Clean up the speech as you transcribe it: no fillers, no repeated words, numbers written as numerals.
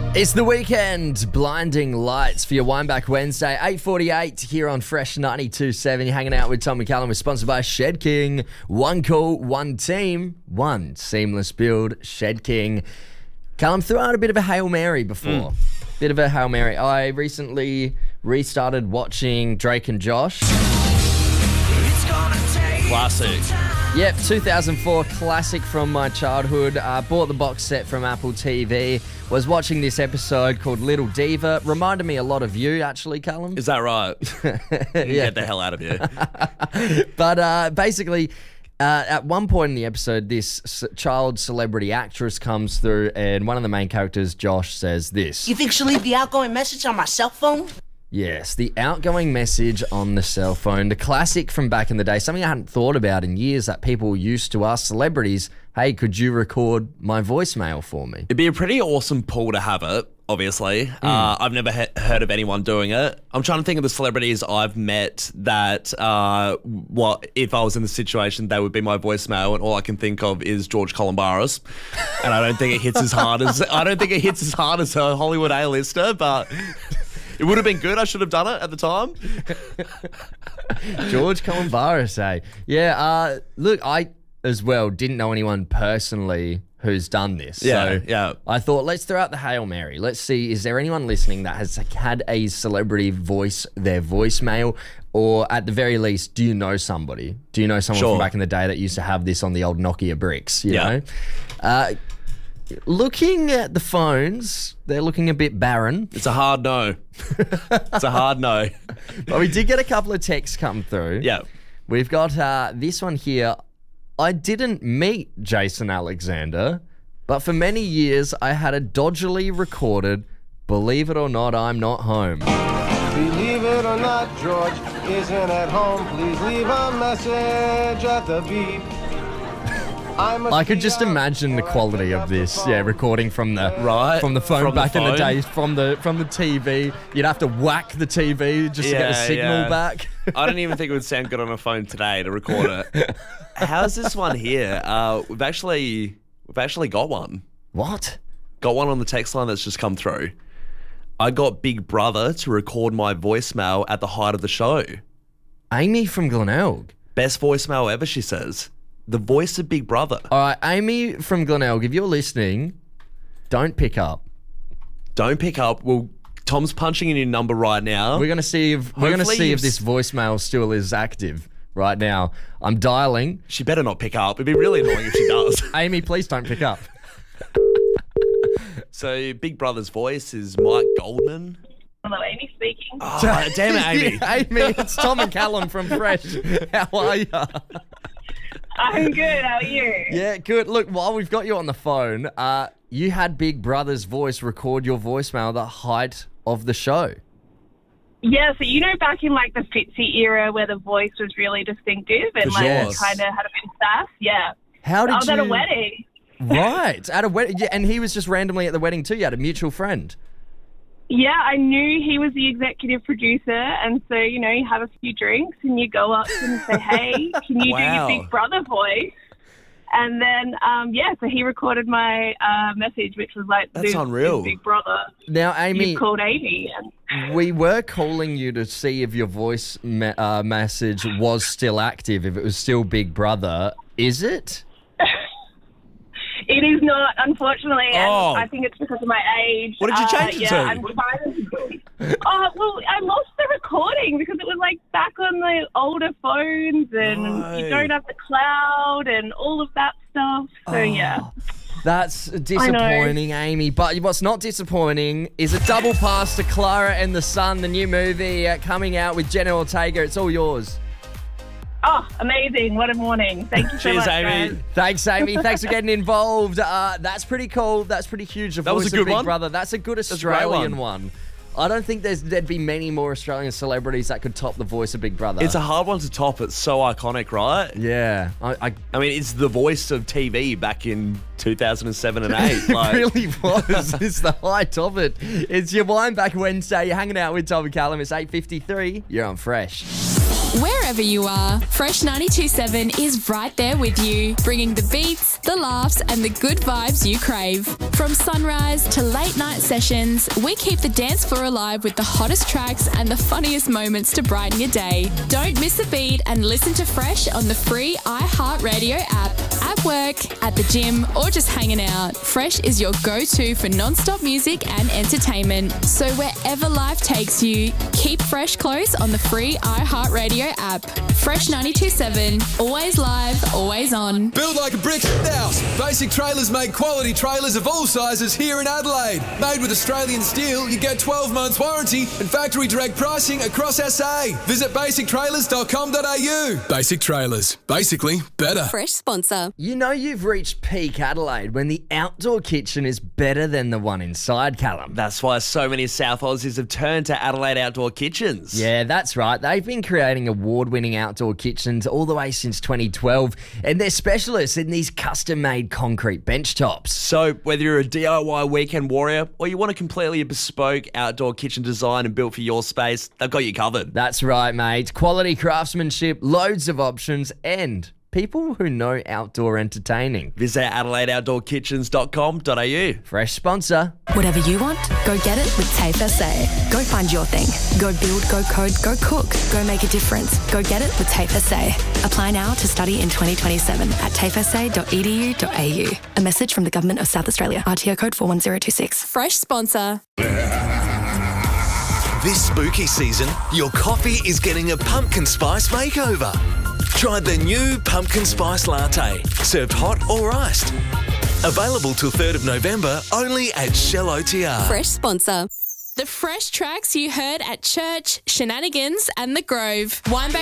It's the weekend, blinding lights for your Wineback Wednesday, 8:48 here on Fresh 92.7. You're hanging out with Tom McCallum. We're sponsored by Shed King. One call, one team, one seamless build. Shed King. Callum, threw out a bit of a Hail Mary before. Bit of a Hail Mary. I recently restarted watching Drake and Josh. Classic. Yep, 2004 classic from my childhood. Bought the box set from Apple TV. Was watching this episode called Little Diva. Reminded me a lot of you, actually, Callum. Is that right? Get the hell out of here. But basically, at one point in the episode, this child celebrity actress comes through, and one of the main characters, Josh, says this. You think she'll leave the outgoing message on my cell phone? Yes, the outgoing message on the cell phone, the classic from back in the day, something I hadn't thought about in years that people used to ask celebrities, hey, could you record my voicemail for me? It'd be a pretty awesome pull to have it, obviously. I've never heard of anyone doing it. I'm trying to think of the celebrities I've met that, if I was in the situation, they would be my voicemail, and all I can think of is George Columbaris. And I don't think it hits as hard as a Hollywood A-lister, but it would have been good. I should have done it at the time. George Columbaris, eh? Yeah, look, I as well didn't know anyone personally who's done this. Yeah, so yeah. I thought, let's throw out the Hail Mary. Let's see, is there anyone listening that has had a celebrity voice their voicemail? Or at the very least, do you know somebody? Do you know someone from back in the day that used to have this on the old Nokia bricks, you know? Looking at the phones, they're looking a bit barren. It's a hard no. It's a hard no. But we did get a couple of texts come through. Yeah. We've got this one here. I didn't meet Jason Alexander, but for many years I had a dodgily recorded, believe it or not, I'm not home. Believe it or not, George isn't at home. Please leave a message at the beep. I could just imagine the quality of this, recording from the phone from back the in the phone. day, from the TV. You'd have to whack the TV just to get a signal back. I don't even think it would sound good on a phone today to record it. How's this one here? We've actually got one. What? Got one on the text line that's just come through. I got Big Brother to record my voicemail at the height of the show. Amy from Glenelg. Best voicemail ever, she says. The voice of Big Brother. All right, Amy from Glenelg, if you're listening, don't pick up. Don't pick up. Well, Tom's punching in your number right now. We're gonna see if this voicemail still is active right now. I'm dialing. She better not pick up. It'd be really annoying if she does. Amy, please don't pick up. So Big Brother's voice is Mike Goldman. Hello, Amy speaking. Oh, damn it, Amy. Amy, it's Tom and Callum from Fresh. How are you? I'm good. How are you? Yeah, good. Look, while we've got you on the phone, you had Big Brother's voice record your voicemail at the height of the show. Yeah, so you know back in like the Fitzy era where the voice was really distinctive and For like sure. kind of had a bit of sass? Yeah. How did I was you... at a wedding. Right, at a wedding. Yeah, and he was just randomly at the wedding too. You had a mutual friend. Yeah, I knew he was the executive producer, and so, you know, you have a few drinks and you go up to him and say, hey, can you do your Big Brother voice? And then, so he recorded my message, which was like, That's unreal. Big Brother. Now, Amy, You've called Amy. And we were calling you to see if your voice message was still active, if it was still Big Brother. Is it? it is not, unfortunately, and Oh. I think it's because of my age. What did you change it to? I'm trying well, I lost the recording because it was like back on the older phones and you don't have the cloud and all of that stuff. So, yeah. That's disappointing, Amy. But what's not disappointing is a double pass to Clara and the Sun, the new movie coming out with Jenna Ortega. It's all yours. Oh, amazing. What a morning. Thank you so Cheers, much, Amy. guys. Thanks, Amy. Thanks for getting involved. That's pretty cool. That's pretty huge. That was Voice a of good Big one. Brother. That's a good a great Australian one. one. I don't think there'd be many more Australian celebrities that could top the voice of Big Brother. It's a hard one to top. It's so iconic, right? Yeah. I mean, it's the voice of TV back in 2007 and 8. It Like, really was. It's the height of it. It's your Wineback Wednesday. You're hanging out with Tom and Callum. It's 8:53. You're on Fresh. Wherever you are, Fresh 92.7 is right there with you, bringing the beats, the laughs, and the good vibes you crave. From sunrise to late night sessions, we keep the dance floor alive with the hottest tracks and the funniest moments to brighten your day. Don't miss a beat and listen to Fresh on the free iHeartRadio app. At work, at the gym, or just hanging out, Fresh is your go-to for non-stop music and entertainment. So wherever life takes you, keep Fresh close on the free iHeartRadio app. Fresh 92.7, always live, always on. Build like a brick house. Basic Trailers make quality trailers of all sizes here in Adelaide. Made with Australian steel, you get 12 months warranty and factory direct pricing across SA. Visit basictrailers.com.au. Basic Trailers. Basically better. Fresh sponsor. You know you've reached peak Adelaide when the outdoor kitchen is better than the one inside, Callum. That's why so many South Aussies have turned to Adelaide Outdoor Kitchens. Yeah, that's right. They've been creating award-winning outdoor kitchens all the way since 2012, and they're specialists in these custom-made concrete bench tops. So whether you're a DIY weekend warrior or you want a completely bespoke outdoor kitchen design and built for your space, they've got you covered. That's right, mate. Quality craftsmanship, loads of options, and people who know outdoor entertaining. Visit AdelaideOutdoorKitchens.com.au. Fresh sponsor. Whatever you want, go get it with TAFE SA. Go find your thing. Go build, go code, go cook. Go make a difference. Go get it with TAFE SA. Apply now to study in 2027 at tafesa.edu.au. A message from the Government of South Australia. RTO code 41026. Fresh sponsor. This spooky season, your coffee is getting a pumpkin spice makeover. Try the new pumpkin spice latte, served hot or iced. Available till 3rd of November, only at Shell OTR. Fresh sponsor. The fresh tracks you heard at church, Shenanigans, and The Grove. Wineback